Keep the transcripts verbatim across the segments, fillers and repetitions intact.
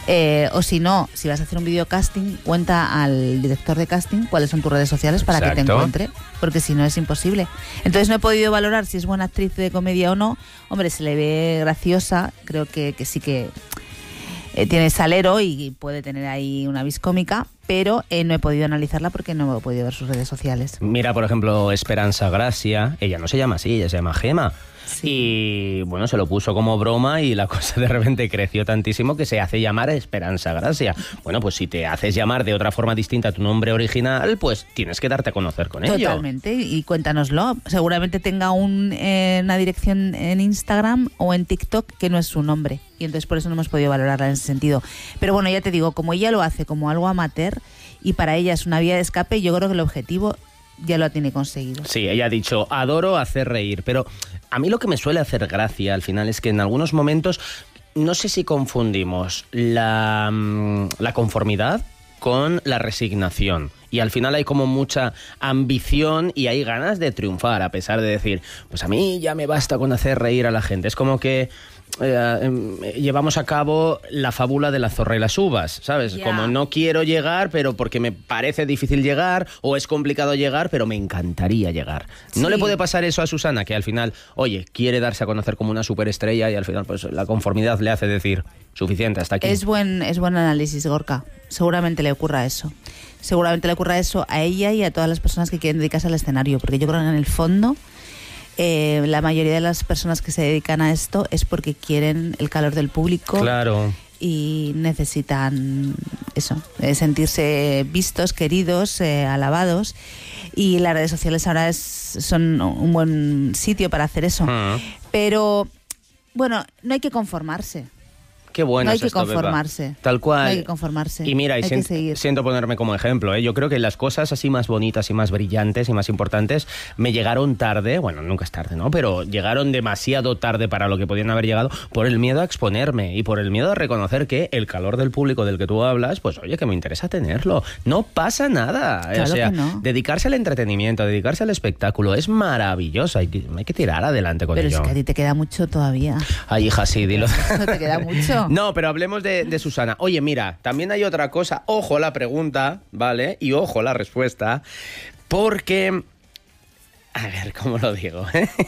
Eh, o si no, si vas a hacer un videocasting, cuenta al director de casting cuáles son tus redes sociales para Exacto. que te encuentre, porque si no es imposible. Entonces no he podido valorar si es buena actriz de comedia o no. Hombre, se le ve graciosa, creo que, que sí que eh, tiene salero y puede tener ahí una vis cómica, pero eh, no he podido analizarla porque no he podido ver sus redes sociales. Mira, por ejemplo, Esperanza Gracia, ella no se llama así, ella se llama Gema. Sí. Y bueno, se lo puso como broma y la cosa de repente creció tantísimo que se hace llamar Esperanza Gracia. Bueno, pues si te haces llamar de otra forma distinta a tu nombre original, pues tienes que darte a conocer con ello. Totalmente, y cuéntanoslo. Seguramente tenga un, eh, una dirección en Instagram o en TikTok que no es su nombre. Y entonces por eso no hemos podido valorarla en ese sentido. Pero bueno, ya te digo, como ella lo hace como algo amateur y para ella es una vía de escape, yo creo que el objetivo ya lo tiene conseguido. Sí, ella ha dicho, adoro hacer reír, pero a mí lo que me suele hacer gracia al final es que en algunos momentos no sé si confundimos la, la conformidad con la resignación. Y al final hay como mucha ambición y hay ganas de triunfar, a pesar de decir, pues a mí ya me basta con hacer reír a la gente. Es como que eh, eh, llevamos a cabo la fábula de la zorra y las uvas, ¿sabes? Yeah. Como no quiero llegar, pero porque me parece difícil llegar, o es complicado llegar, pero me encantaría llegar. Sí. ¿No le puede pasar eso a Susana, que al final, oye, quiere darse a conocer como una superestrella y al final pues la conformidad le hace decir, suficiente, hasta aquí? Es buen, es buen análisis, Gorka. Seguramente le ocurra eso. Seguramente le ocurra eso a ella y a todas las personas que quieren dedicarse al escenario, porque yo creo que en el fondo eh, la mayoría de las personas que se dedican a esto es porque quieren el calor del público. Claro. Y necesitan eso, eh, sentirse vistos, queridos, eh, alabados, y las redes sociales ahora es, son un buen sitio para hacer eso. Uh-huh. Pero bueno, no hay que conformarse. Qué bueno no hay es que esto, conformarse. Pepa. Tal cual. No hay que conformarse. Y mira, y hay si, siento ponerme como ejemplo, ¿eh? Yo creo que las cosas así más bonitas y más brillantes y más importantes me llegaron tarde, bueno, nunca es tarde, ¿no? Pero llegaron demasiado tarde para lo que podían haber llegado por el miedo a exponerme y por el miedo a reconocer que el calor del público del que tú hablas, pues oye, que me interesa tenerlo. No pasa nada. Claro, o sea, que no. dedicarse al entretenimiento, dedicarse al espectáculo es maravilloso. Hay que, hay que tirar adelante con pero ello. Pero es que a ti te queda mucho todavía. Ay, hija, sí, dilo. No te queda mucho. No, pero hablemos De, de Susana. Oye, mira, también hay otra cosa. Ojo la pregunta, ¿vale? Y ojo la respuesta. Porque... A ver, ¿cómo lo digo?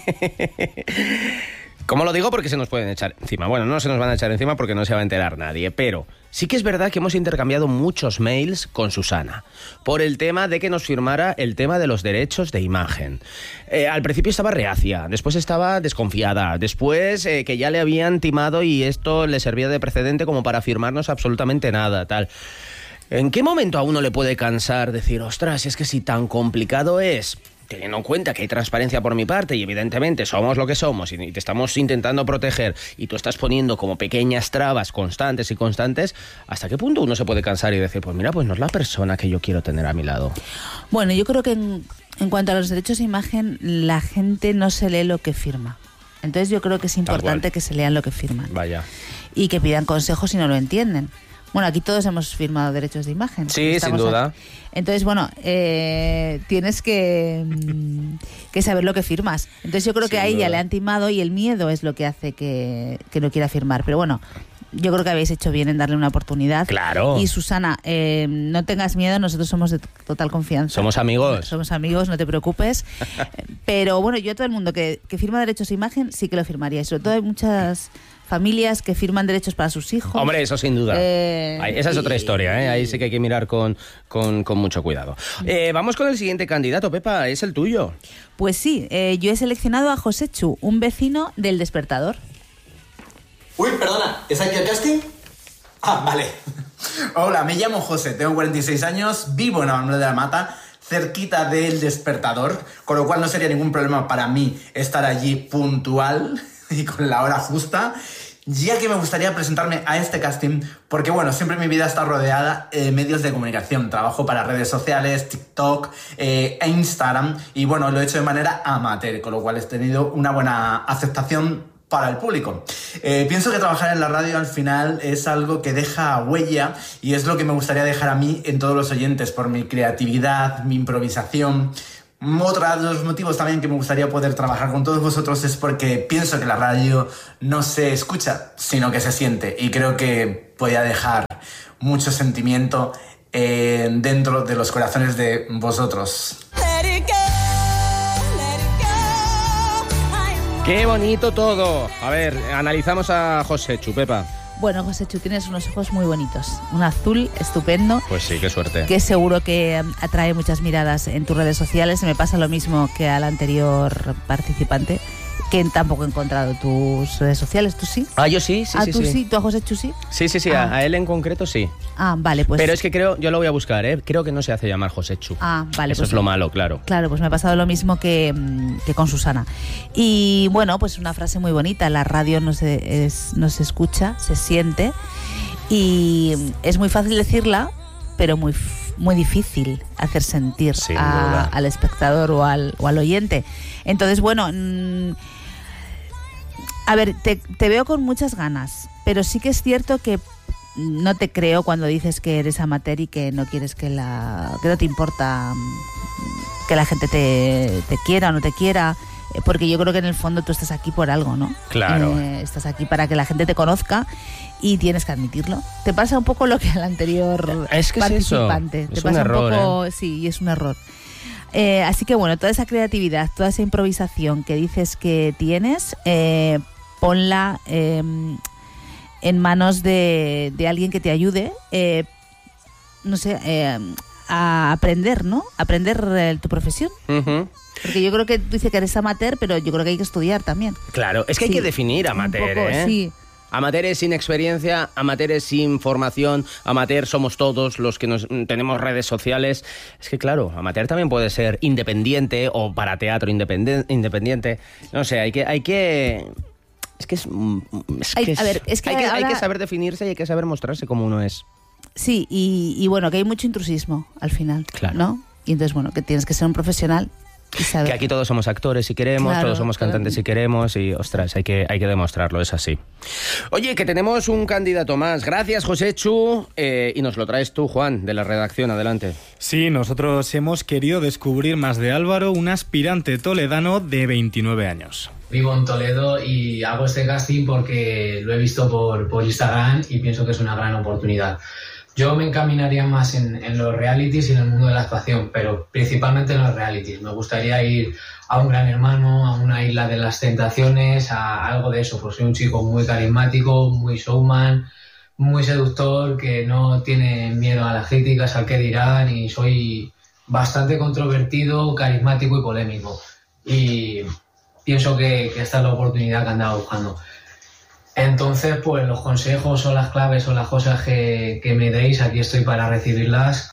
¿Cómo lo digo? Porque se nos pueden echar encima. Bueno, no se nos van a echar encima porque no se va a enterar nadie. Pero sí que es verdad que hemos intercambiado muchos mails con Susana por el tema de que nos firmara el tema de los derechos de imagen. Eh, al principio estaba reacia, después estaba desconfiada, después eh, que ya le habían timado y esto le servía de precedente como para firmarnos absolutamente nada, tal. ¿En qué momento a uno le puede cansar decir, ostras, es que si tan complicado es... Teniendo en cuenta que hay transparencia por mi parte y evidentemente somos lo que somos y te estamos intentando proteger y tú estás poniendo como pequeñas trabas constantes y constantes, ¿hasta qué punto uno se puede cansar y decir, pues mira, pues no es la persona que yo quiero tener a mi lado? Bueno, yo creo que en, en cuanto a los derechos de imagen, la gente no se lee lo que firma. Entonces yo creo que es importante que se lean lo que firman. Vaya. Y que pidan consejos si no lo entienden. Bueno, aquí todos hemos firmado derechos de imagen. Sí, sin duda. Aquí. Entonces, bueno, eh, tienes que, que saber lo que firmas. Entonces yo creo que a ella le han timado y el miedo es lo que hace que, que no quiera firmar. Pero bueno, yo creo que habéis hecho bien en darle una oportunidad. Claro. Y Susana, eh, no tengas miedo, nosotros somos de total confianza. Somos amigos. Somos amigos, no te preocupes. Pero bueno, yo a todo el mundo que, que firma derechos de imagen sí que lo firmaría. Y sobre todo hay muchas... familias que firman derechos para sus hijos. Hombre, eso sin duda. Eh, Ahí, esa es otra historia, ¿eh? Ahí sí que hay que mirar con, con, con mucho cuidado. Eh, vamos con el siguiente candidato, Pepa, es el tuyo. Pues sí, eh, yo he seleccionado a José Chu, un vecino del Despertador. Uy, perdona, ¿es aquí el casting? Ah, vale. Hola, me llamo José, tengo cuarenta y seis años, vivo en Alambre de la Mata, cerquita del Despertador, con lo cual no sería ningún problema para mí estar allí puntual y con la hora justa, ya que me gustaría presentarme a este casting porque, bueno, siempre mi vida está rodeada de medios de comunicación. Trabajo para redes sociales, TikTok eh, e Instagram y, bueno, lo he hecho de manera amateur, con lo cual he tenido una buena aceptación para el público. Eh, pienso que trabajar en la radio al final es algo que deja huella y es lo que me gustaría dejar a mí en todos los oyentes por mi creatividad, mi improvisación. Otro de los motivos también que me gustaría poder trabajar con todos vosotros es porque pienso que la radio no se escucha, sino que se siente, y creo que podría dejar mucho sentimiento eh, dentro de los corazones de vosotros. ¡Qué bonito todo! A ver, analizamos a Josechu, Pepa. Bueno, Josechu, tienes unos ojos muy bonitos. Un azul estupendo. Pues sí, qué suerte. Que seguro que atrae muchas miradas en tus redes sociales. Me pasa lo mismo que al anterior participante, que tampoco he encontrado tus redes sociales. ¿Tú sí? Ah, yo sí, sí, ah, sí. ¿tú sí. sí? ¿Tú a Josechu sí? Sí, sí, sí, ah. a, a él en concreto sí. Ah, vale, pues... Pero es que creo, yo lo voy a buscar, ¿eh? Creo que no se hace llamar Josechu. Ah, vale. Eso pues, es lo malo, claro. Claro, pues me ha pasado lo mismo que, que con Susana. Y bueno, pues una frase muy bonita. La radio no se, es, no se escucha, se siente. Y es muy fácil decirla, pero muy muy difícil hacer sentir a, al espectador o al, o al oyente. Entonces, bueno... Mmm, a ver, te, te veo con muchas ganas, pero sí que es cierto que no te creo cuando dices que eres amateur y que no quieres que la que no te importa que la gente te, te quiera o no te quiera, porque yo creo que en el fondo tú estás aquí por algo, ¿no? Claro. Eh, estás aquí para que la gente te conozca y tienes que admitirlo. Te pasa un poco lo que al anterior es que participante. Es eso. Te Es pasa un error, un poco, ¿eh? Sí, y es un error. Eh, así que bueno, toda esa creatividad, toda esa improvisación que dices que tienes, eh, ponla eh, en manos de, de alguien que te ayude, eh, no sé, eh, a aprender, ¿no? Aprender eh, tu profesión. Uh-huh. Porque yo creo que tú dices que eres amateur, pero yo creo que hay que estudiar también. Claro, es que sí, hay que definir amateur, un poco, ¿eh? Sí. Amateurs sin experiencia, amateurs sin formación, amateur somos todos los que nos, tenemos redes sociales. Es que claro, amateur también puede ser independiente o para teatro independiente. No sé, hay que... Hay que es que es... es, hay, que es a ver, es que hay, que, ahora... hay que saber definirse y hay que saber mostrarse como uno es. Sí, y, y bueno, que hay mucho intrusismo al final, claro. ¿no? Y entonces, bueno, que tienes que ser un profesional. Que aquí todos somos actores si queremos, claro, todos somos cantantes claro. si queremos y, ostras, hay que, hay que demostrarlo, es así. Oye, que tenemos un candidato más. Gracias, Josechu. Eh, y nos lo traes tú, Juan, de la redacción. Adelante. Sí, nosotros hemos querido descubrir más de Álvaro, un aspirante toledano de veintinueve años. Vivo en Toledo y hago este casting porque lo he visto por, por Instagram y pienso que es una gran oportunidad. Yo me encaminaría más en, en los realities y en el mundo de la actuación, pero principalmente en los realities. Me gustaría ir a un Gran Hermano, a una Isla de las Tentaciones, a algo de eso. Pues soy un chico muy carismático, muy showman, muy seductor, que no tiene miedo a las críticas, al qué dirán, y soy bastante controvertido, carismático y polémico. Y pienso que, que esta es la oportunidad que andaba buscando. Entonces, pues los consejos o las claves o las cosas que, que me deis, aquí estoy para recibirlas.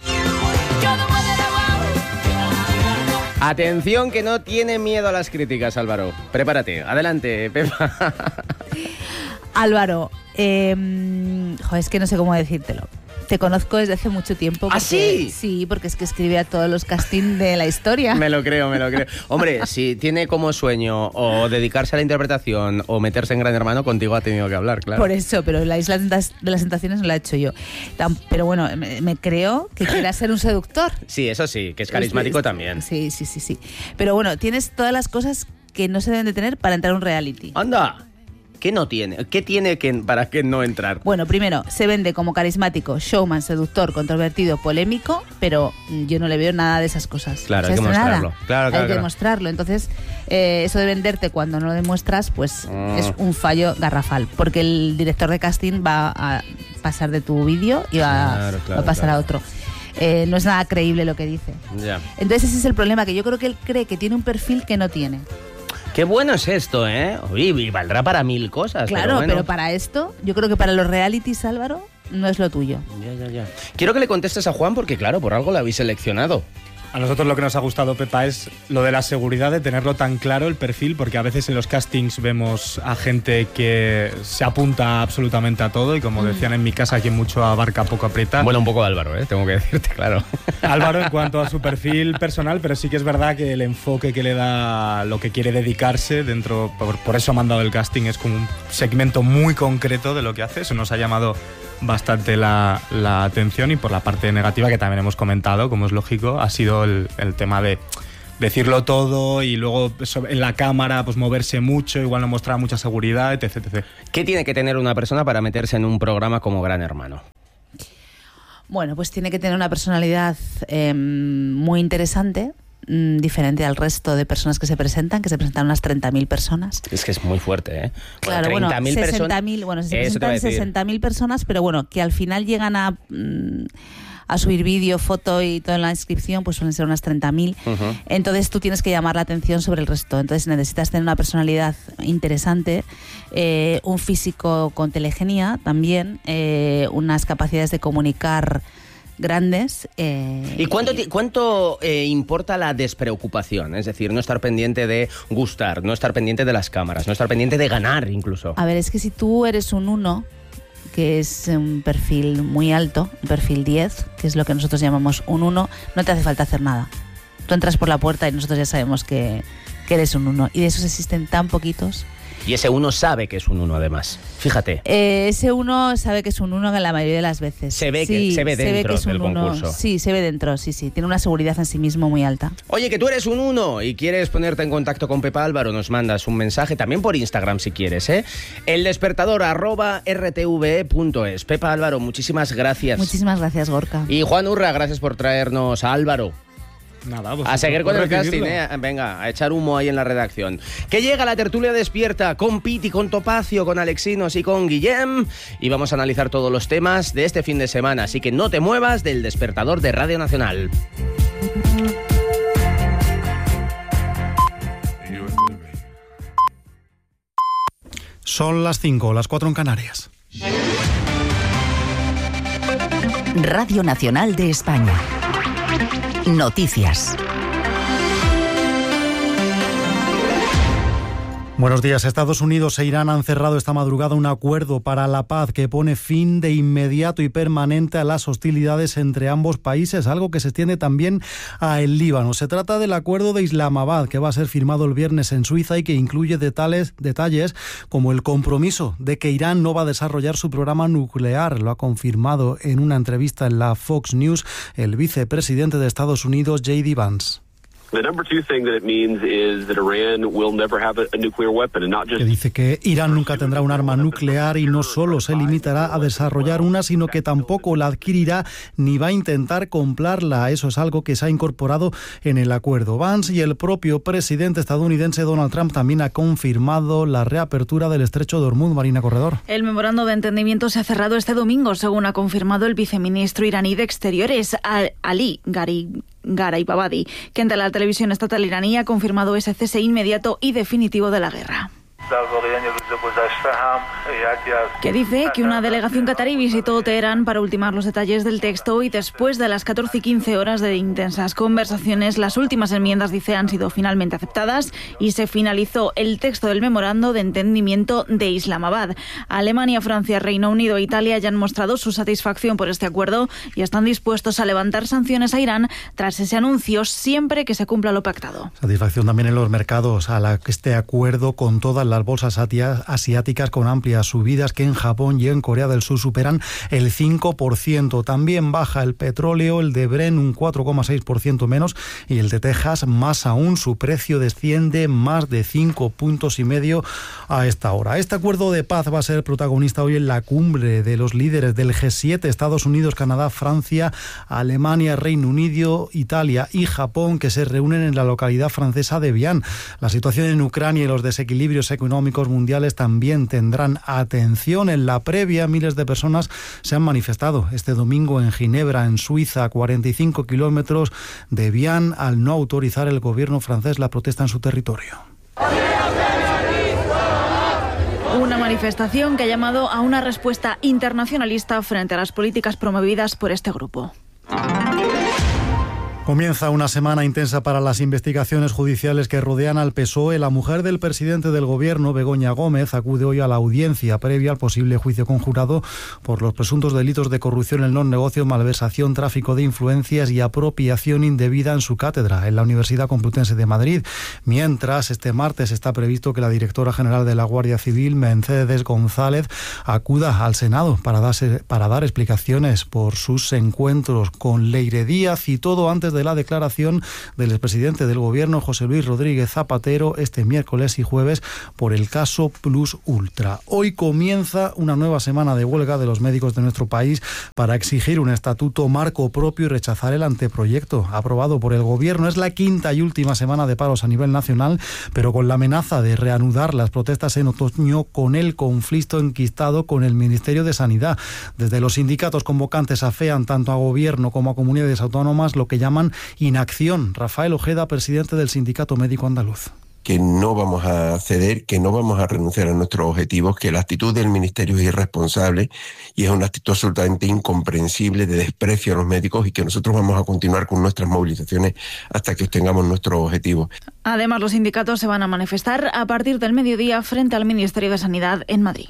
Atención, que no tiene miedo a las críticas, Álvaro. Prepárate. Adelante, Pepa. Álvaro, eh, jo, es que no sé cómo decírtelo. Te conozco desde hace mucho tiempo. Porque, ¿Ah, sí? Sí, porque es que escribe a todos los castings de la historia. Me lo creo, me lo creo. Hombre, si tiene como sueño o dedicarse a la interpretación o meterse en Gran Hermano, contigo ha tenido que hablar, claro. Por eso, pero la Isla de las Tentaciones no la he hecho yo. Pero bueno, me, me creo que quiera ser un seductor. Sí, eso sí, que es carismático es, también. Sí, sí, sí, sí. Pero bueno, tienes todas las cosas que no se deben de tener para entrar a un reality. ¡Anda! ¿Qué no tiene? ¿Qué tiene que, para qué no entrar? Bueno, primero, se vende como carismático, showman, seductor, controvertido, polémico, pero yo no le veo nada de esas cosas. Claro, hay que mostrarlo. Claro, claro, hay que claro. demostrarlo. Entonces, eh, eso de venderte cuando no lo demuestras, pues mm. es un fallo garrafal, porque el director de casting va a pasar de tu vídeo y va, claro, claro, va a pasar claro. a otro. Eh, no es nada creíble lo que dice. Ya. Entonces ese es el problema, que yo creo que él cree que tiene un perfil que no tiene. Qué bueno es esto, ¿eh? Uy, y valdrá para mil cosas. Claro, pero, bueno. pero para esto, yo creo que para los realities, Álvaro, no es lo tuyo. Ya, ya, ya. Quiero que le contestes a Juan porque, claro, por algo lo habéis seleccionado. A nosotros lo que nos ha gustado, Pepa, es lo de la seguridad, de tenerlo tan claro el perfil, porque a veces en los castings vemos a gente que se apunta absolutamente a todo y, como mm. decían en mi casa, quien mucho abarca poco aprieta. Bueno, un poco Álvaro, ¿eh? Tengo que decirte, claro. Álvaro en cuanto a su perfil personal, pero sí que es verdad que el enfoque que le da, lo que quiere dedicarse dentro, por, por eso ha mandado el casting, es como un segmento muy concreto de lo que hace. Eso nos ha llamado bastante la, la atención, y por la parte negativa, que también hemos comentado, como es lógico, ha sido el, el tema de decirlo todo y luego en la cámara pues moverse mucho, igual no mostrar mucha seguridad, etc, etcétera. ¿Qué tiene que tener una persona para meterse en un programa como Gran Hermano? Bueno, pues tiene que tener una personalidad eh, muy interesante, mmm, diferente al resto de personas que se presentan, que se presentan unas treinta mil personas. Es que es muy fuerte, ¿eh? Claro, bueno, sesenta mil, bueno, se presentan sesenta mil personas, pero bueno, que al final llegan a... Mmm, a subir vídeo, foto y todo en la inscripción, pues suelen ser unas treinta mil. Uh-huh. Entonces tú tienes que llamar la atención sobre el resto. Entonces necesitas tener una personalidad interesante, eh, un físico con telegenia también, eh, unas capacidades de comunicar grandes. Eh, ¿Y cuánto, y... cuánto eh, importa la despreocupación? Es decir, no estar pendiente de gustar, no estar pendiente de las cámaras, no estar pendiente de ganar incluso. A ver, es que si tú eres un uno, que es un perfil muy alto, un perfil diez, que es lo que nosotros llamamos un uno, no te hace falta hacer nada. Tú entras por la puerta y nosotros ya sabemos que, que eres un uno. Y de esos existen tan poquitos. Y ese uno sabe que es un uno, además. Fíjate. Eh, ese uno sabe que es un uno la mayoría de las veces. Se ve, sí, que, se ve dentro se ve que es un del uno. Concurso. Sí, se ve dentro, sí, sí. Tiene una seguridad en sí mismo muy alta. Oye, que tú eres un uno y quieres ponerte en contacto con Pepa Álvaro, nos mandas un mensaje, también por Instagram si quieres, ¿eh? El despertador, arroba rtve punto es. Pepa Álvaro, muchísimas gracias. Muchísimas gracias, Gorka. Y Juan Urra, gracias por traernos a Álvaro. Nada, pues a seguir con el casting, ¿eh? Venga, a echar humo ahí en la redacción. Que llega la tertulia despierta con Piti, con Topacio, con Alexinos y con Guillem. Y vamos a analizar todos los temas de este fin de semana. Así que no te muevas del despertador de Radio Nacional. Son las cinco, las cuatro en Canarias. Radio Nacional de España. Noticias. Buenos días. Estados Unidos e Irán han cerrado esta madrugada un acuerdo para la paz que pone fin de inmediato y permanente a las hostilidades entre ambos países, algo que se extiende también a el Líbano. Se trata del acuerdo de Islamabad, que va a ser firmado el viernes en Suiza y que incluye detalles, detalles como el compromiso de que Irán no va a desarrollar su programa nuclear. Lo ha confirmado en una entrevista en la Fox News el vicepresidente de Estados Unidos, J D Vance. Que dice que Irán nunca tendrá un arma nuclear y no solo se limitará a desarrollar una, sino que tampoco la adquirirá ni va a intentar comprarla. Eso es algo que se ha incorporado en el acuerdo. Vance y el propio presidente estadounidense Donald Trump también ha confirmado la reapertura del estrecho de Hormuz. Marina Corredor. El memorando de entendimiento se ha cerrado este domingo, según ha confirmado el viceministro iraní de Exteriores, Ali Gharib Gharibabadi, que ante la televisión estatal iraní ha confirmado ese cese inmediato y definitivo de la guerra. Que dice que una delegación catarí visitó Teherán para ultimar los detalles del texto y después de las catorce y quince horas de intensas conversaciones, las últimas enmiendas, dice, han sido finalmente aceptadas y se finalizó el texto del memorando de entendimiento de Islamabad. Alemania, Francia, Reino Unido e Italia ya han mostrado su satisfacción por este acuerdo y están dispuestos a levantar sanciones a Irán tras ese anuncio, siempre que se cumpla lo pactado. Satisfacción también en los mercados a la, este acuerdo con todas las bolsas asiáticas con amplias subidas que en Japón y en Corea del Sur superan el cinco por ciento. También baja el petróleo, el de Brent un cuatro coma seis por ciento menos y el de Texas más aún. Su precio desciende más de cinco puntos y medio a esta hora. Este acuerdo de paz va a ser protagonista hoy en la cumbre de los líderes del G siete, Estados Unidos, Canadá, Francia, Alemania, Reino Unido, Italia y Japón, que se reúnen en la localidad francesa de Evian. La situación en Ucrania y los desequilibrios económicos mundiales también tendrán atención. En la previa, miles de personas se han manifestado este domingo en Ginebra, en Suiza, a cuarenta y cinco kilómetros de Evian, al no autorizar el gobierno francés la protesta en su territorio. Una manifestación que ha llamado a una respuesta internacionalista frente a las políticas promovidas por este grupo. Comienza una semana intensa para las investigaciones judiciales que rodean al P S O E. La mujer del presidente del gobierno, Begoña Gómez, acude hoy a la audiencia previa al posible juicio conjurado por los presuntos delitos de corrupción en los negocios, malversación, tráfico de influencias y apropiación indebida en su cátedra en la Universidad Complutense de Madrid. Mientras, este martes está previsto que la directora general de la Guardia Civil, Mercedes González, acuda al Senado para, darse, para dar explicaciones por sus encuentros con Leire Díaz, y todo antes después de la declaración del expresidente del gobierno, José Luis Rodríguez Zapatero, este miércoles y jueves por el caso Plus Ultra. Hoy comienza una nueva semana de huelga de los médicos de nuestro país para exigir un estatuto marco propio y rechazar el anteproyecto aprobado por el gobierno. Es la quinta y última semana de paros a nivel nacional, pero con la amenaza de reanudar las protestas en otoño con el conflicto enquistado con el Ministerio de Sanidad. Desde los sindicatos convocantes afean tanto a gobierno como a comunidades autónomas lo que llaman inacción. Rafael Ojeda, presidente del Sindicato Médico Andaluz. Que no vamos a ceder, que no vamos a renunciar a nuestros objetivos, que la actitud del Ministerio es irresponsable y es una actitud absolutamente incomprensible de desprecio a los médicos y que nosotros vamos a continuar con nuestras movilizaciones hasta que obtengamos nuestros objetivos. Además, los sindicatos se van a manifestar a partir del mediodía frente al Ministerio de Sanidad en Madrid.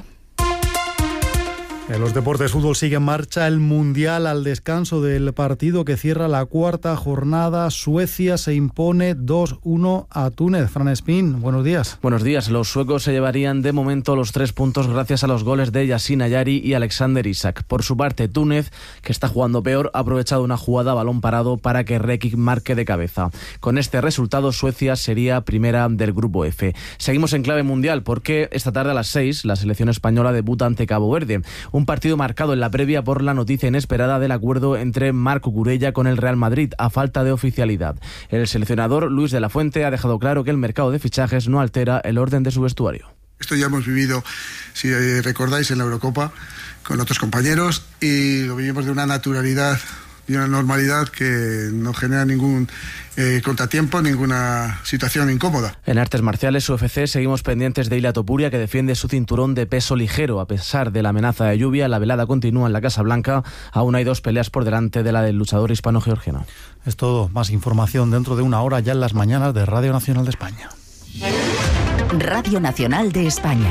En los deportes, fútbol, sigue en marcha el Mundial al descanso del partido que cierra la cuarta jornada. Suecia se impone dos uno a Túnez. Fran Espín, buenos días. Buenos días. Los suecos se llevarían de momento los tres puntos gracias a los goles de Yasin Ayari y Alexander Isak. Por su parte, Túnez, que está jugando peor, ha aprovechado una jugada a balón parado para que Rekic marque de cabeza. Con este resultado, Suecia sería primera del grupo F. Seguimos en clave mundial porque esta tarde a las seis la selección española debuta ante Cabo Verde. Un partido marcado en la previa por la noticia inesperada del acuerdo entre Marco Curella con el Real Madrid a falta de oficialidad. El seleccionador Luis de la Fuente ha dejado claro que el mercado de fichajes no altera el orden de su vestuario. Esto ya hemos vivido, si recordáis, en la Eurocopa con otros compañeros y lo vivimos de una naturalidad y una normalidad que no genera ningún eh, contratiempo, ninguna situación incómoda. En artes marciales U F C seguimos pendientes de Ilia Topuria, que defiende su cinturón de peso ligero. A pesar de la amenaza de lluvia, la velada continúa en la Casa Blanca. Aún hay dos peleas por delante de la del luchador hispano-georgiano. Es todo. Más información dentro de una hora ya en las mañanas de Radio Nacional de España. Radio Nacional de España.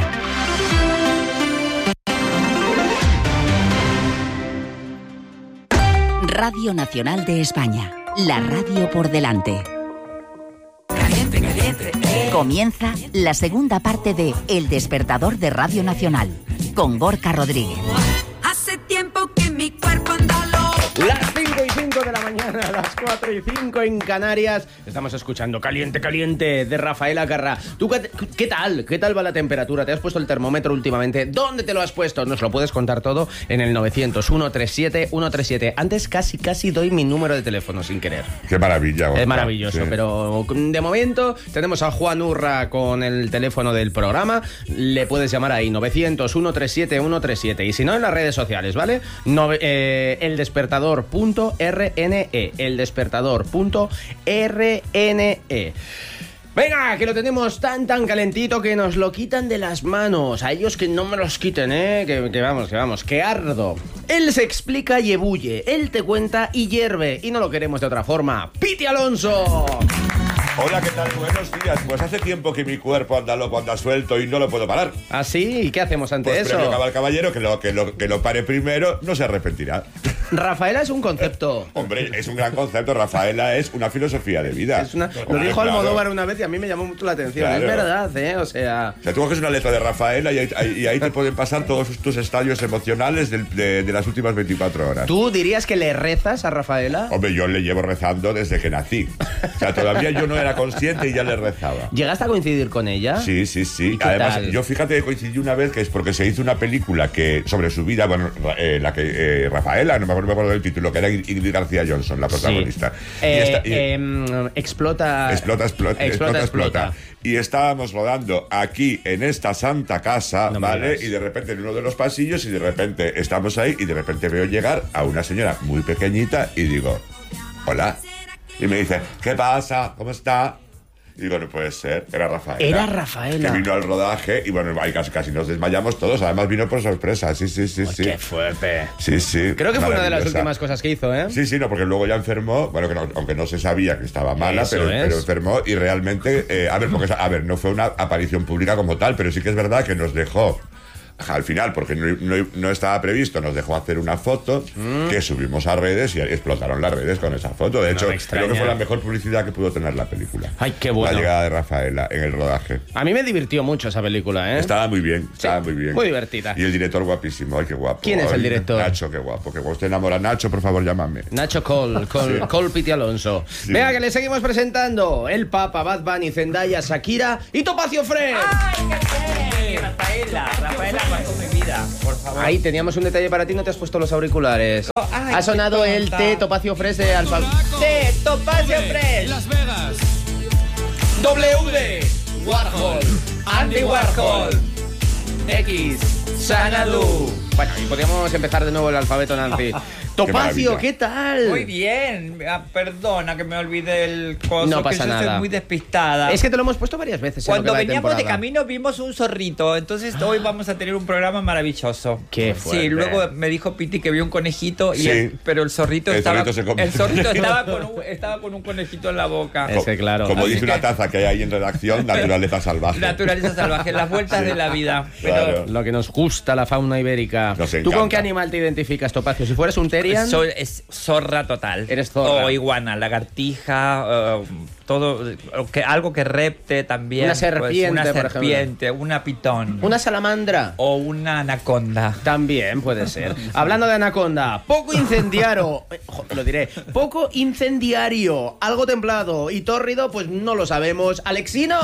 Radio Nacional de España, la radio por delante. Caliente, caliente. Comienza la segunda parte de El Despertador de Radio Nacional, con Gorka Rodríguez. Hace tiempo que mi cuerpo anda loco. Las cinco y cinco de la mañana, las cuatro y cinco en Canarias. Estamos escuchando Caliente, Caliente de Rafaela Carrà. ¿Tú qué, qué tal? ¿Qué tal va la temperatura? ¿Te has puesto el termómetro últimamente? ¿Dónde te lo has puesto? Nos lo puedes contar todo en el novecientos, ciento treinta y siete, ciento treinta y siete. Antes casi, casi doy mi número de teléfono sin querer. Qué maravilla. Gorka. Es maravilloso, sí. Pero de momento tenemos a Juan Urra con el teléfono del programa. Le puedes llamar ahí, novecientos, ciento treinta y siete, ciento treinta y siete. Y si no, en las redes sociales, ¿vale? No, eh, el despertador punto r n e el despertador punto r n e. Venga, que lo tenemos tan tan calentito que nos lo quitan de las manos. A ellos que no me los quiten, eh que, que vamos, que vamos, que ardo. Él se explica y ebulle, él te cuenta y hierve, y no lo queremos de otra forma. ¡Piti Alonso! Hola, ¿qué tal? Buenos días. Pues hace tiempo que mi cuerpo anda loco, anda suelto y no lo puedo parar. ¿Ah, sí? ¿Y qué hacemos ante pues eso? Pues premio al caballero, que lo, que, lo, que lo pare primero, no se arrepentirá. Rafaela es un concepto. Hombre, es un gran concepto. Rafaela es una filosofía de vida. Es una, lo dijo claro. Almodóvar una vez y a mí me llamó mucho la atención. Claro. Es verdad, ¿eh? O sea... O sea, tú coges una letra de Rafaela y ahí, y ahí te pueden pasar todos tus estadios emocionales de, de, de las últimas veinticuatro horas. ¿Tú dirías que le rezas a Rafaela? Hombre, yo le llevo rezando desde que nací. O sea, todavía yo no era consciente y ya le rezaba. ¿Llegaste a coincidir con ella? Sí, sí, sí. Además, tal? yo fíjate que coincidí una vez, que es porque se hizo una película que sobre su vida, bueno, eh, la que eh, Rafaela, no me acuerdo, me acuerdo del título, que era Ingrid García Johnson, la protagonista. Sí. Eh, y esta, y, eh, explota, explota, explota, explota, explota, explota. Y estábamos rodando aquí en esta santa casa, no ¿vale? Y de repente en uno de los pasillos, y de repente estamos ahí, y de repente veo llegar a una señora muy pequeñita y digo, hola. Y me dice, ¿qué pasa? ¿Cómo está? Y digo, no puede ser, era Rafaela. Era Rafaela. Que vino al rodaje y bueno, ahí casi, casi nos desmayamos todos. Además vino por sorpresa, sí, sí, sí, oh, sí. ¡Qué fuerte! Sí, sí. Creo que fue una de las últimas cosas que hizo, ¿eh? Sí, sí, no, porque luego ya enfermó, bueno, que no, aunque no se sabía que estaba mala, pero, pero enfermó y realmente, eh, a ver, porque, a ver, no fue una aparición pública como tal, pero sí que es verdad que nos dejó al final, porque no, no, no estaba previsto, nos dejó hacer una foto mm. que subimos a redes y explotaron las redes con esa foto. De hecho, no creo que fue la mejor publicidad que pudo tener la película. Ay, qué bueno. La llegada de Rafaela en el rodaje. A mí me divirtió mucho esa película, ¿eh? Estaba muy bien, estaba sí, muy bien. Muy divertida. Y el director guapísimo, ay, qué guapo. ¿Quién es ay, el director? Nacho, qué guapo. Que usted enamora a Nacho, por favor, llámame. Nacho Cole, Cole, sí. Cole Piti Alonso. Sí. Venga, que le seguimos presentando. El Papa, Bad Bunny, Zendaya, Shakira y Topacio Fresh. ¡Ay, qué bien! Rafaela, Rafaela pasó mi vida, por favor. Ahí teníamos un detalle para ti, no te has puesto los auriculares. Oh, ay, ha sonado el té Topacio Fresh de Alfa. ¡Té Topacio Fresh! Las Vegas. W D. Warhol. Andy Warhol. X. Xanadu. Bueno, y podríamos empezar de nuevo el alfabeto, Nancy. Topacio, ¿qué, ¿qué tal? Muy bien. Ah, perdona que me olvide el coso. No pasa que yo nada. Soy muy despistada. Es que te lo hemos puesto varias veces. Cuando veníamos de camino vimos un zorrito. Entonces hoy vamos a tener un programa maravilloso. Qué fuerte. Sí, luego me dijo Piti que vio un conejito, y sí. el, pero el zorrito el estaba. Zorrito se comió. El zorrito estaba con, un, estaba con un conejito en la boca. Ese, claro. Como Así dice que... una taza que hay ahí en redacción, naturaleza salvaje. Naturaleza salvaje, las vueltas sí. de la vida. Pero... Claro. Lo que nos gusta, la fauna ibérica. Nos ¿Tú encanta. con qué animal te identificas, Topacio? Si fueras un terrian... Soy, es zorra total. Eres zorra. O iguana, lagartija, uh, todo, que, algo que repte también. Una serpiente, pues, una por serpiente, una pitón. Una salamandra. O una anaconda. También puede ser. Hablando de anaconda, poco incendiario, lo diré, poco incendiario, algo templado y tórrido, pues no lo sabemos. ¡Alexino!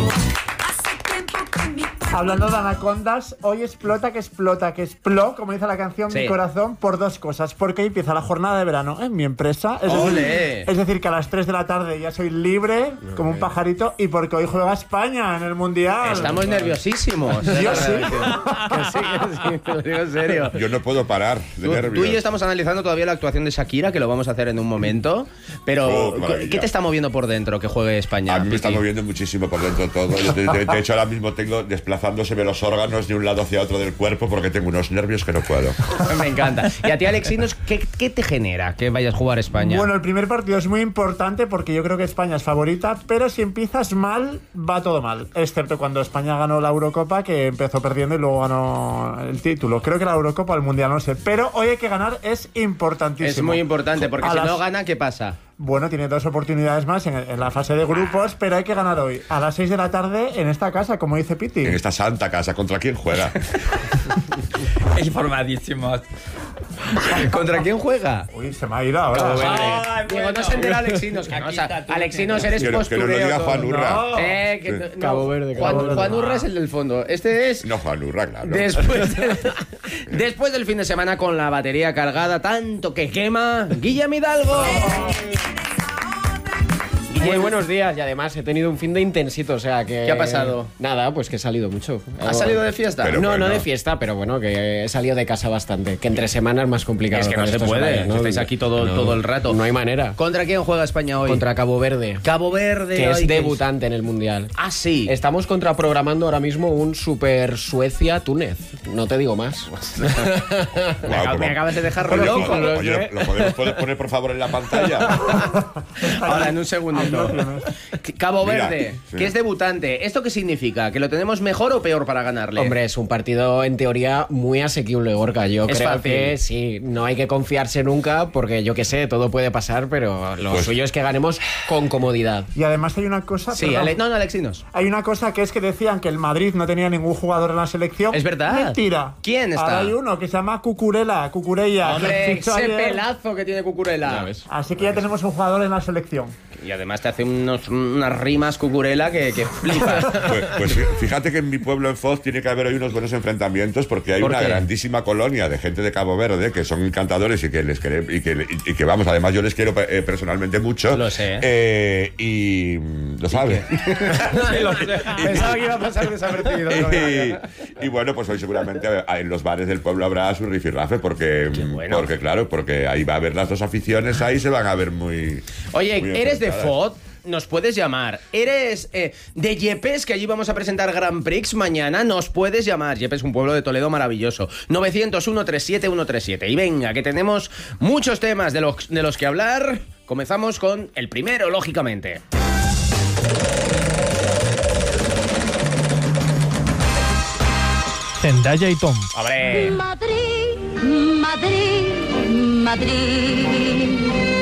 Hablando de anacondas, hoy explota que explota que expló, como dice la canción, sí. mi corazón, por dos cosas. Porque hoy empieza la jornada de verano en mi empresa. Es decir, es decir, que a las tres de la tarde ya soy libre, no, como un pajarito, y porque hoy juega España en el Mundial. Estamos nerviosísimos. Yo sí. Que sí, que sí, te lo digo en serio. Yo no puedo parar de tú, nervios. Tú y yo estamos analizando todavía la actuación de Shakira, que lo vamos a hacer en un momento. Pero, oh, ¿qué te está moviendo por dentro que juegue España? A mí me está moviendo muchísimo por dentro todo. De, de, de hecho, ahora mismo tengo desplazándose los órganos de un lado hacia otro del cuerpo porque tengo unos nervios que no puedo. Me encanta. Y a ti, Alexinos, ¿qué, ¿qué te genera que vayas a jugar a España? Bueno, el primer partido es muy importante porque yo creo que España es favorita, pero si empiezas mal, va todo mal. Excepto cuando España ganó la Eurocopa, que empezó perdiendo y luego ganó el título. Creo que la Eurocopa o el Mundial, no sé. Pero hoy hay que ganar, es importantísimo. Es muy importante porque a si las... no gana, ¿qué pasa? Bueno, tiene dos oportunidades más en, en la fase de grupos, pero hay que ganar hoy, a las seis de la tarde, en esta casa, como dice Piti. En esta santa casa. ¿Contra quién juega? Informadísimos. ¿Contra quién juega? Uy, se me ha ido ahora. Ay, Digo, bueno. No se entera Alexinos. Que no, o sea, Alexinos eres que, postureo. Que no lo diga Juan Urra. No. Eh, que, sí. no, Cabo Verde. Juan, Cabo Verde. Juan Urra es el del fondo. Este es... No, Juan Urra, claro. Después, de, después del fin de semana con la batería cargada, tanto que quema, Guillermo Hidalgo. Muy buenos días y además he tenido un fin de intensito, o sea que... ¿Qué ha pasado? Nada, pues que he salido mucho. ¿Has salido de fiesta? Pero no, bueno. no de fiesta, pero bueno, que he salido de casa bastante. Que entre semanas es más complicado. Es que no se puede, horarios, ¿no? estáis aquí todo, no, todo el rato. No hay manera. ¿Contra quién juega España hoy? Contra Cabo Verde. Cabo Verde. Que ay, es debutante en el Mundial. Ah, sí. Estamos contraprogramando ahora mismo un Super Suecia-Túnez. No te digo más. me, acab me acabas de dejar oye, loco. Oye, oye, ¿lo podemos poner por favor en la pantalla? Ahora, en un segundito. Cabo Verde, Mira, sí. que es debutante. ¿Esto qué significa? ¿Que lo tenemos mejor o peor para ganarle? Hombre, es un partido en teoría muy asequible, Gorka. Yo es creo fácil. que sí, no hay que confiarse nunca porque yo que sé, todo puede pasar, pero lo pues, suyo es que ganemos con comodidad. Y además hay una cosa... Sí, Ale no, no, Alexinos. Hay una cosa que es que decían que el Madrid no tenía ningún jugador en la selección. Es verdad. Mentira. ¿Quién está? Ahora hay uno que se llama Cucurella, Cucurella. Hombre, ese ayer. Pelazo que tiene Cucurella. Así que ya tenemos un jugador en la selección. Y además te hace unos, unas rimas Cucurella que, que flipas. Pues, pues fíjate que en mi pueblo, en Foz, tiene que haber hoy unos buenos enfrentamientos porque hay ¿Por una qué? grandísima colonia de gente de Cabo Verde que son encantadores y que les quere, y que, y que vamos, además yo les quiero eh, personalmente mucho. Lo sé. Eh, y lo sabe. Sí, lo sé. Pensaba que iba a pasar desapercibido. y, y bueno, pues hoy seguramente en los bares del pueblo habrá su rifirrafe porque, bueno. porque claro, porque ahí va a haber las dos aficiones, ahí se van a ver muy... Oye, muy ¿eres de enfrentadas. Foz? Nos puedes llamar. ¿Eres eh, de Yepes, que allí vamos a presentar Grand Prix mañana? Nos puedes llamar. Yepes es un pueblo de Toledo maravilloso. novecientos, ciento treinta y siete, ciento treinta y siete. Y venga, que tenemos muchos temas de los, de los que hablar. Comenzamos con el primero, lógicamente. Zendaya y Tom. ¡Hombre! Madrid, Madrid, Madrid,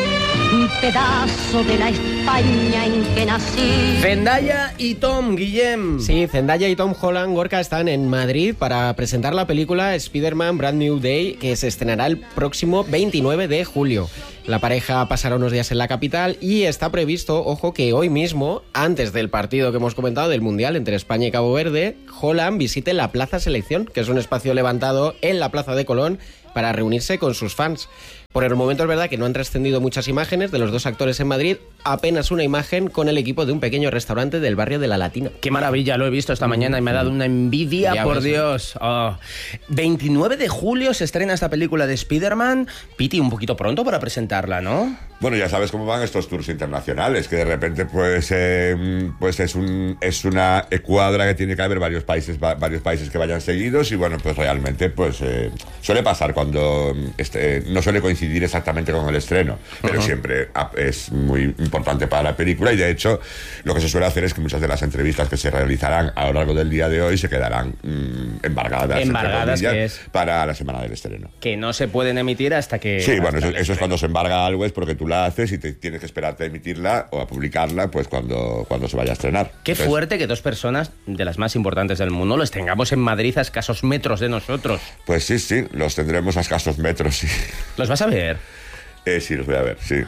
pedazo de la España en que nací. Zendaya y Tom, Guillem. Sí, Zendaya y Tom Holland, Gorka, están en Madrid para presentar la película Spider-Man Brand New Day, que se estrenará el próximo veintinueve de julio. La pareja pasará unos días en la capital y está previsto, ojo, que hoy mismo, antes del partido que hemos comentado del Mundial entre España y Cabo Verde, Holland visite la Plaza Selección, que es un espacio levantado en la Plaza de Colón para reunirse con sus fans. Por el momento es verdad que no han trascendido muchas imágenes de los dos actores en Madrid, apenas una imagen con el equipo de un pequeño restaurante del barrio de La Latina. Qué maravilla, lo he visto esta mañana y me ha dado una envidia, Ya por ves. Dios. Oh. veintinueve de julio se estrena esta película de Spider-Man. Piti, un poquito pronto para presentarla, ¿no? Bueno, ya sabes cómo van estos tours internacionales, que de repente pues, eh, pues es, un, es una cuadra que tiene que haber varios países, va, varios países que vayan seguidos y bueno, pues realmente pues eh, suele pasar cuando este, no suele coincidir exactamente con el estreno, pero uh-huh. siempre es muy importante para la película y de hecho lo que se suele hacer es que muchas de las entrevistas que se realizarán a lo largo del día de hoy se quedarán mmm, embargadas, embargadas que es para la semana del estreno. Que no se pueden emitir hasta que... Sí, bueno, eso, eso es cuando se embarga algo, es porque tú la haces y te tienes que esperarte a emitirla o a publicarla pues cuando, cuando se vaya a estrenar. Qué Entonces, fuerte que dos personas de las más importantes del mundo los tengamos en Madrid a escasos metros de nosotros. Pues sí, sí, los tendremos a escasos metros, sí. ¿Los vas a ver? Eh, sí, los voy a ver, sí.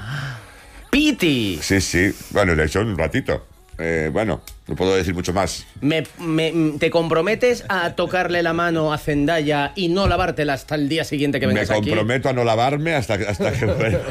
¡Piti! Sí, sí, bueno, de hecho un ratito. Eh, bueno, no puedo decir mucho más. Me, me, ¿Te comprometes a tocarle la mano a Zendaya y no lavártela hasta el día siguiente que vengas aquí? Me comprometo aquí a no lavarme hasta, hasta que vuelva.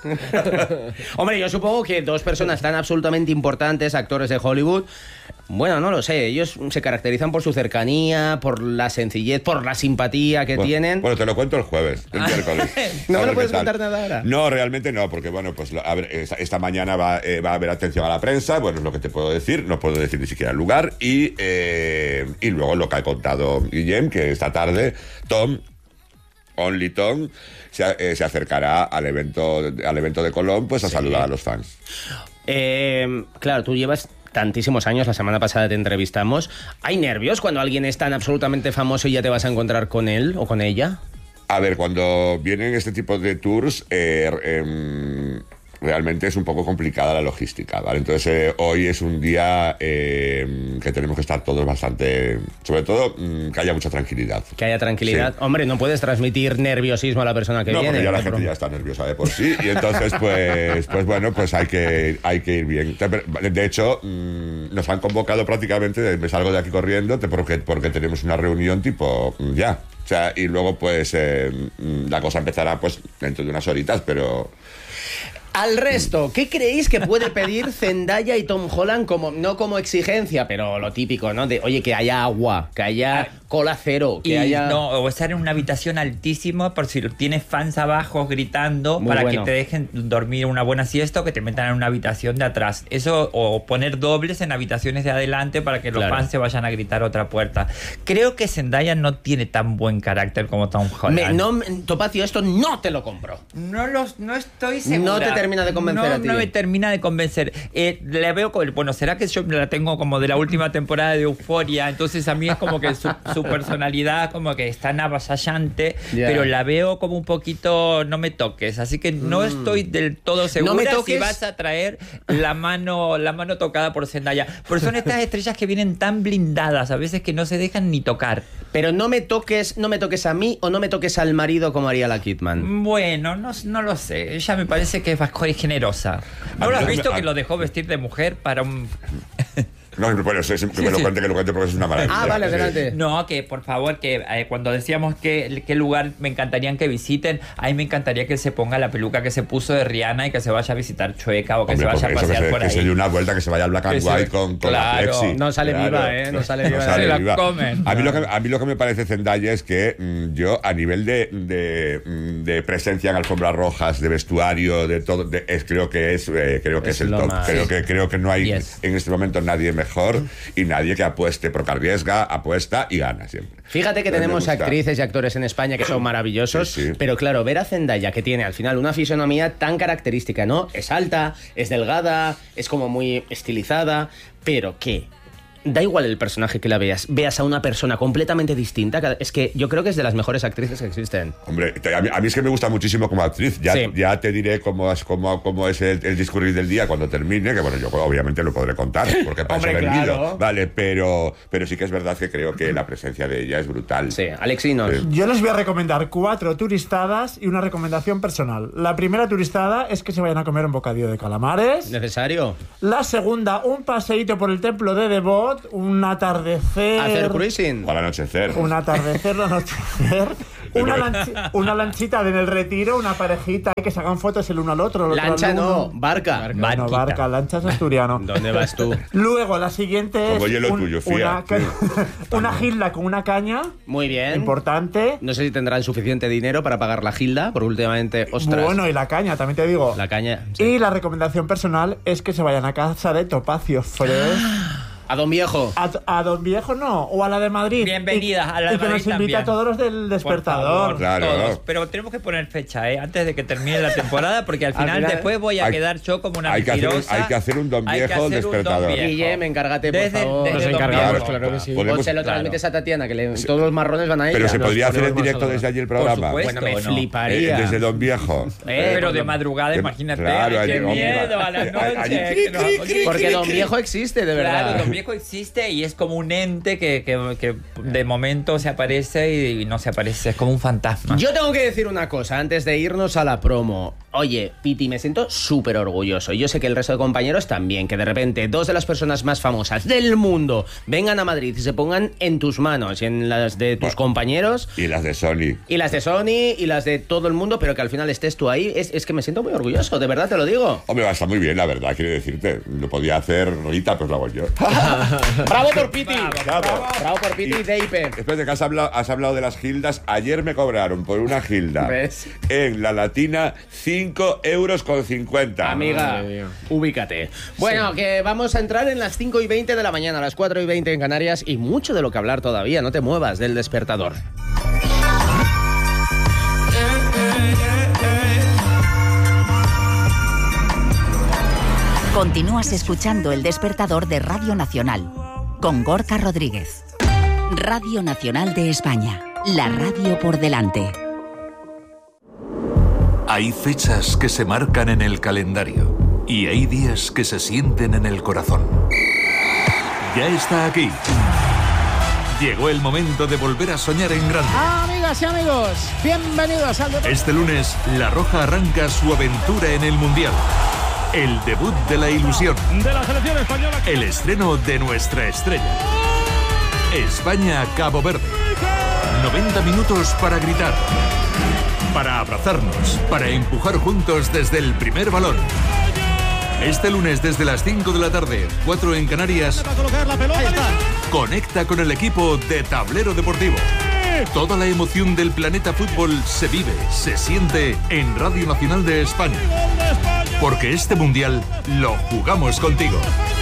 Hombre, yo supongo que dos personas tan absolutamente importantes, actores de Hollywood, bueno, no lo sé, ellos se caracterizan por su cercanía, por la sencillez, por la simpatía que bueno, tienen. Bueno, te lo cuento el jueves, el miércoles. ¿No me lo puedes contar nada ahora? No, realmente no, porque bueno, pues a ver, esta, esta mañana va, eh, va a haber atención a la prensa, bueno, es lo que te puedo decir, no puedo decir ni siquiera el lugar, y, eh, y luego lo que ha contado Guillem, que esta tarde Tom, Only Tom, se, eh, se acercará al evento, al evento de Colón, pues a sí. saludar a los fans. Eh, claro, tú llevas tantísimos años, la semana pasada te entrevistamos. ¿Hay nervios cuando alguien es tan absolutamente famoso y ya te vas a encontrar con él o con ella? A ver, cuando vienen este tipo de tours, eh, eh, realmente es un poco complicada la logística, ¿vale? Entonces, eh, hoy es un día eh, que tenemos que estar todos bastante... Sobre todo, mm, que haya mucha tranquilidad. Que haya tranquilidad. Sí. Hombre, no puedes transmitir nerviosismo a la persona que no, viene. No, porque ya la no, gente pero... ya está nerviosa de por sí. Y entonces, pues, pues bueno, pues hay que, hay que ir bien. De hecho, mmm, nos han convocado prácticamente, me salgo de aquí corriendo, porque, porque tenemos una reunión tipo ya. O sea, y luego, pues, eh, la cosa empezará, pues, dentro de unas horitas, pero... Al resto, ¿qué creéis que puede pedir Zendaya y Tom Holland como, no como exigencia, pero lo típico, ¿no? De, oye, que haya agua, que haya cola cero, que y haya... No, o estar en una habitación altísima por si tienes fans abajo gritando. Muy para bueno. que te dejen dormir una buena siesta o que te metan en una habitación de atrás. Eso, o poner dobles en habitaciones de adelante para que los claro. fans se vayan a gritar a otra puerta. Creo que Zendaya no tiene tan buen carácter como Tom Holland. Me, no, Topacio, esto no te lo compro. No, los, no estoy segura. No te termina de convencer no, a ti. No me termina de convencer. Eh, le veo como, bueno, será que yo la tengo como de la última temporada de Euphoria, entonces a mí es como que su, su personalidad como que es tan avasallante, yeah. pero la veo como un poquito, no me toques, así que no mm. estoy del todo segura no me toques. si vas a traer la mano, la mano tocada por Zendaya. Pero son estas estrellas que vienen tan blindadas a veces que no se dejan ni tocar. Pero no me toques, no me toques a mí o no me toques al marido como haría la Kidman. Bueno, no, no lo sé. Ella me parece que es generosa. ¿No lo has visto que lo dejó vestir de mujer para un... No, bueno, sí, sí, que me lo cuente, que lo cuente porque es una maravilla. Ah, vale, adelante. Sí. No, que por favor, que eh, cuando decíamos que qué lugar me encantaría que visiten, a mí me encantaría que él se ponga la peluca que se puso de Rihanna y que se vaya a visitar Chueca o que Hombre, se vaya a pasear que se, por que ahí. Que se dé una vuelta, que se vaya al Black and que White se... con, con claro. la Flexi. No sale claro. viva, ¿eh? No sale viva. No sale se viva. la comen. A mí, lo que, a mí lo que me parece Zendaya es que mmm, yo, a nivel de, de, de presencia en alfombras rojas, de vestuario, de todo, de, es, creo que es, eh, creo que es, es el top. Más. Creo que, creo que no hay yes. en este momento nadie mejor y nadie que apueste, porque arriesga, apuesta y gana siempre. Fíjate que Entonces tenemos actrices y actores en España que son maravillosos, sí, sí. pero claro, ver a Zendaya, que tiene al final una fisonomía tan característica, ¿no? Es alta, es delgada, es como muy estilizada, pero ¿qué? da igual el personaje que la veas, veas a una persona completamente distinta, es que yo creo que es de las mejores actrices que existen. Hombre, a mí, a mí es que me gusta muchísimo como actriz. Ya, sí. ya te diré cómo es, cómo, cómo es el, el discurrir del día cuando termine, que bueno, yo obviamente lo podré contar, porque para eso he venido. Claro. Vale, pero, pero sí que es verdad que creo que la presencia de ella es brutal. Sí, Alexinos. Eh. Yo les voy a recomendar cuatro turistadas y una recomendación personal. La primera turistada es que se vayan a comer un bocadillo de calamares. ¿Necesario? La segunda, un paseíto por el templo de Devot, un atardecer. Hacer cruising. O al anochecer. Un atardecer, un anochecer. Una, lanchi, una lanchita en el retiro, una parejita que se hagan fotos el uno al otro. El lancha otro no, barca. barca. No, barca, lancha es asturiano. ¿Dónde vas tú? Luego, la siguiente Como es hielo un, tuyo, fía. una, una gilda con una caña. Muy bien. Importante. No sé si tendrán suficiente dinero para pagar la gilda, porque últimamente, ostras. Bueno, y la caña, también te digo. La caña. Sí. Y la recomendación personal es que se vayan a casa de Topacio Fresh. A Don Viejo. A, a Don Viejo no, o a la de Madrid. Bienvenida a la de y que Madrid nos invita también. a todos los del Despertador. Claro. Todos. Pero tenemos que poner fecha, ¿eh? Antes de que termine la temporada, porque al final, al final después voy a hay, quedar yo como una hay mentirosa. Que hacer, hay que hacer un Don Viejo Despertador. Guillem, encárgate, por desde, favor. Desde Nos encargamos, claro que sí. Podemos, o se lo transmites claro. a Tatiana, que le, todos los marrones van a ella. Pero se podría hacer en directo desde allí el programa. Por supuesto, bueno, me no. fliparía. Eh, desde Don Viejo. Eh, pero de madrugada, imagínate. Claro, Ay, qué allí, miedo a la noche. Allí, que no, cri, cri, porque cri, Don cri. Viejo existe, de verdad. Claro, Don Viejo existe y es como un ente que, que, que de momento se aparece y no se aparece, es como un fantasma. Yo tengo que decir una cosa antes de irnos a la promo. Oye, Piti, me siento súper orgulloso. Yo sé que el resto de compañeros también, que de repente dos de las personas más famosas del mundo vengan a Madrid y se pongan en tus manos y en las de tus bueno, compañeros. Y las de Sony. Y las de Sony y las de todo el mundo, pero que al final estés tú ahí. Es, es que me siento muy orgulloso, de verdad te lo digo. Hombre, va a estar muy bien, la verdad, quiero decirte. Lo podía hacer Rita, pues lo hago yo. ¡Bravo por Piti! Bravo, bravo. bravo por Piti y, y Deipe. Después de que has hablado, has hablado de las gildas, ayer me cobraron por una gilda ¿ves? En la Latina cinco euros con cincuenta. Amiga, ubícate. Bueno, sí. Que vamos a entrar en las cinco y veinte de la mañana, a las cuatro y veinte en Canarias, y mucho de lo que hablar todavía. No te muevas del Despertador. Continúas escuchando El Despertador de Radio Nacional con Gorka Rodríguez. Radio Nacional de España, la radio por delante. Hay fechas que se marcan en el calendario y hay días que se sienten en el corazón. Ya está aquí. Llegó el momento de volver a soñar en grande. Amigas y amigos, bienvenidos al debut. Este lunes, La Roja arranca su aventura en el Mundial. El debut de la ilusión. De la selección española. El estreno de nuestra estrella. España-Cabo Verde. noventa minutos para gritar. Para abrazarnos. Para empujar juntos desde el primer balón. Este lunes desde las cinco de la tarde, cuatro en Canarias. Conecta con el equipo de Tablero Deportivo. Toda la emoción del planeta fútbol se vive, se siente en Radio Nacional de España. Porque este mundial lo jugamos contigo.